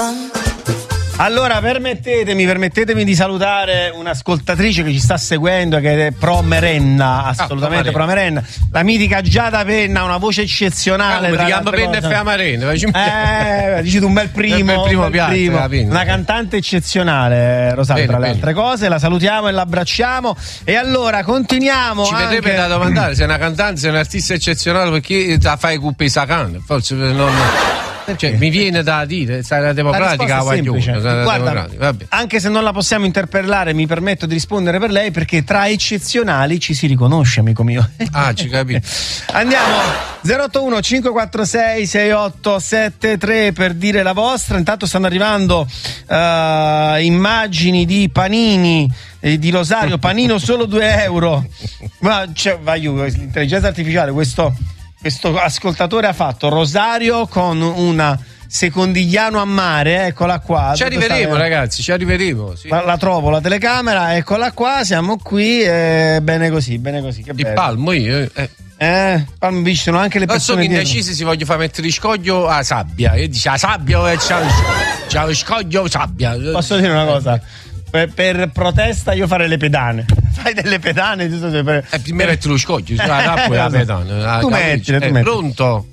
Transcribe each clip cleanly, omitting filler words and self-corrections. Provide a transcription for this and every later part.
Allora, permettetemi di salutare un'ascoltatrice che ci sta seguendo, che è pro Merenna, assolutamente pro Merenna. La mitica Giada Penna, una voce eccezionale. Come ti chiama Penna e fa Merenna? Dici tu un bel primo, una cantante eccezionale, Rosario, tra le altre cose. La salutiamo e l'abbracciamo. E allora continuiamo. Ci vedrebbe da domandare se è una cantante, se è un artista eccezionale, perché la fai cuppa i sacan? Forse non. Cioè, mi viene da dire, sai, la democratica la guarda, anche se non la possiamo interpellare, mi permetto di rispondere per lei, perché tra eccezionali ci si riconosce, amico mio. Ci capito. Andiamo 081 546 6873 per dire la vostra. Intanto stanno arrivando immagini di panini di Rosario, panino solo 2 euro. Ma l'intelligenza artificiale, questo ascoltatore ha fatto Rosario con una Secondigliano a mare, eccola qua. Ci arriveremo, ragazzi, ci arriveremo. Sì. La trovo la telecamera, eccola qua, siamo qui. Bene così. Che il palmo io. Palmo vicino anche le persone. So che indecisi si voglio far mettere scoglio a sabbia. E dice a sabbia c'ha lo scoglio sabbia. Posso dire una cosa? Per protesta io farei le pedane. Fai delle pedane prima metti lo scoglio la pedana. Tu metti. Pronto?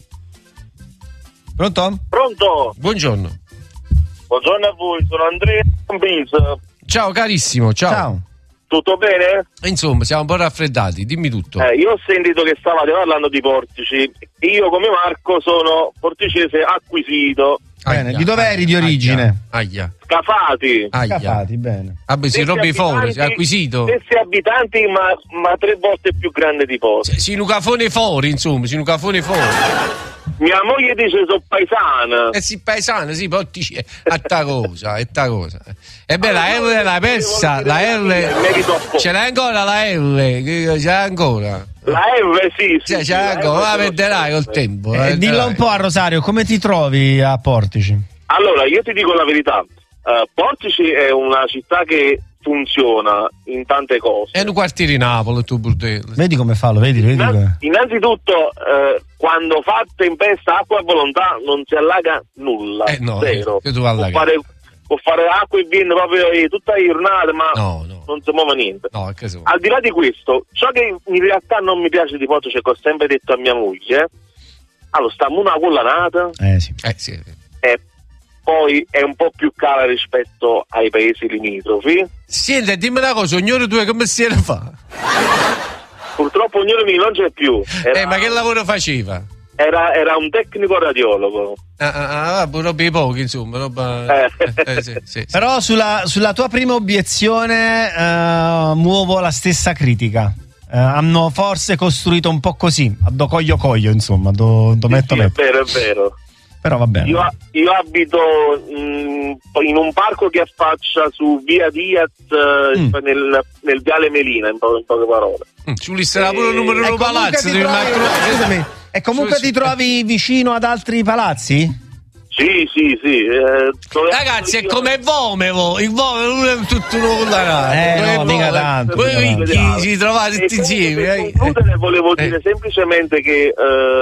Buongiorno a voi, sono Andrea Bis. Ciao carissimo, ciao. Tutto bene? Insomma, siamo un po' raffreddati, dimmi tutto. Io ho sentito che stavate parlando di portici. Io come Marco sono porticese acquisito. Bene, di dove eri di origine? Scafati, bene. Vabbè, si robi fuori, si è acquisito. Stessi abitanti, ma 3 volte più grande di Posti. Si nucafone fuori, insomma, Mia moglie dice sono paesana. Sì, paesana, sì, portici, è ta cosa. E beh, la R l'hai persa, la R. Ce l'hai ancora la R? Ce l'hai ancora? La R sì. Ce l'hai ancora, la perderai col tempo. Dillo un po' a Rosario, come ti trovi a Portici? Allora, io ti dico la verità. Portici è una città che funziona in tante cose. È un quartiere di Napoli, tu bordello. Vedi come fa, lo vedi? Innanzitutto, quando fa tempesta, acqua a volontà, non si allaga nulla. Zero. Che tu allaghi. Può fare acqua e viene proprio tutta la giornata, ma non si muove niente. No, al di là di questo, ciò che in realtà non mi piace di Portici, che ho sempre detto a mia moglie, allora stiamo una collanata. Sì. E poi è un po' più cara rispetto ai paesi limitrofi. Senti, dimmi una cosa, ognuno tu che mestiere fa? Purtroppo ognuno non c'è più. Ma che lavoro faceva? Era un tecnico radiologo. Roba pochi, insomma. Sì. Però sulla tua prima obiezione muovo la stessa critica. Hanno forse costruito un po' così, a do coglio, insomma, metto. È vero. Però va bene. Io abito in un parco che affaccia su via Diaz nel viale Melina, in poche parole. Ci listerà pure il numero di palazzi. E comunque ti trovi vicino ad altri palazzi? Sì. Ragazzi, è come Vomero. Il Vomero è tutto no, mica tanto. Voi ricchi si trovate tutti insieme. Volevo dire semplicemente che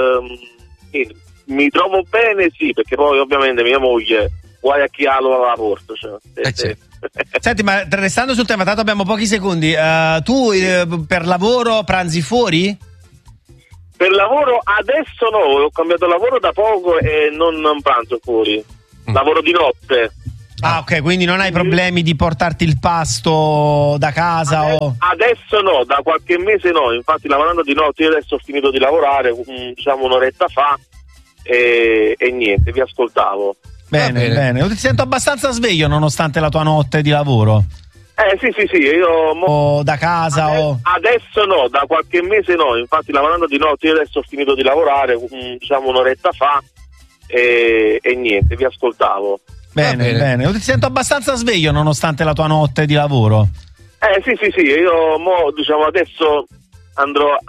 mi trovo bene, sì, perché poi ovviamente mia moglie guai a chi ha la porta. Senti, ma restando sul tema, tanto abbiamo pochi secondi. Tu per lavoro pranzi fuori? Per lavoro adesso no, ho cambiato lavoro da poco e non pranzo fuori. Lavoro di notte. Ok, quindi non hai problemi di portarti il pasto da casa? Adesso no, da qualche mese no, infatti lavorando di notte, io adesso ho finito di lavorare, un'oretta fa e niente, vi ascoltavo. Bene. Io ti sento abbastanza sveglio nonostante la tua notte di lavoro. Sì, io da casa adesso no, da qualche mese no, infatti lavorando di notte, io adesso ho finito di lavorare, un'oretta fa e niente, vi ascoltavo. Bene. Io ti sento abbastanza sveglio nonostante la tua notte di lavoro. Sì, io adesso andrò